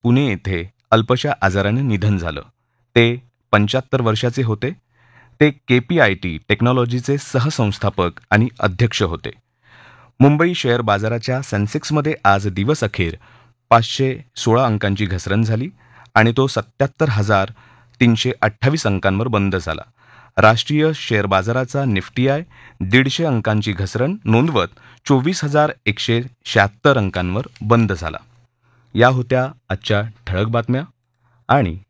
पुणे येथे अल्पशा आजाराने निधन झालं. ते 75 वर्षाचे होते. ते KPIT टेक्नॉलॉजीचे सहसंस्थापक आणि अध्यक्ष होते. मुंबई शेअर बाजाराच्या सेन्सेक्समध्ये आज दिवसअखेर 516 अंकांची घसरण झाली आणि तो 77,328 अंकांवर बंद झाला. राष्ट्रीय शेअर बाजाराचा निफ्टी 150 अंकांची घसरण नोंदवत 24,176 अंकांवर बंद झाला. या होत्या आजच्या ठळक बातम्या आणि